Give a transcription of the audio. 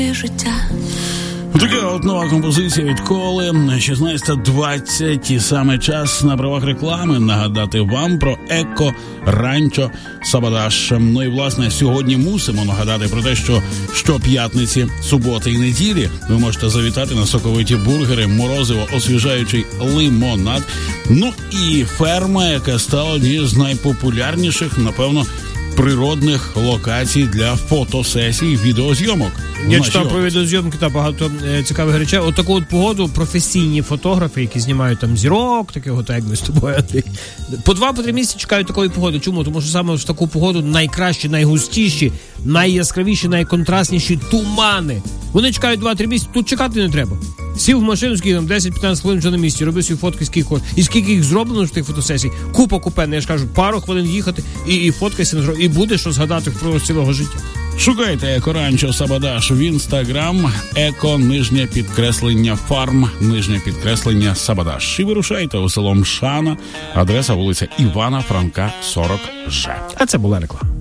життя. Така от нова композиція від Коли, 16:20, і саме час на правах реклами нагадати вам про Еко Ранчо Сабадаш. Ну і, власне, сьогодні мусимо нагадати про те, що щоп'ятниці, суботи і неділі ви можете завітати на соковиті бургери, морозиво, освіжаючий лимонад. Ну і ферма, яка стала однією з найпопулярніших, напевно, природних локацій для фотосесій, відеозйомок. Я читав про відеозйомки та багато цікавих речей. От таку от погоду професійні фотографи, які знімають там зірок, такого, так як ми з тобою, по 2-3 місяці чекають такої погоди. Чому? Тому що саме в таку погоду найкращі, найгустіші, найяскравіші, найконтрастніші тумани. Вони чекають 2-3 місяці, тут чекати не треба. Сів в машину, скільки там 10-15 хвилин вже на місці, робив свої фотки, скільки хочеш. І скільки їх зроблено з тих фотосесій. Купа купенна, я ж кажу, пару хвилин їхати і фоткайся, і буде що згадати впродовж цілого життя. Шукайте Еко Ранчо Сабадаш в Інстаграм, еко_фарм, Сабадаш. І вирушайте у село Мшана, адреса вулиця Івана Франка, 40Ж. А це була реклама.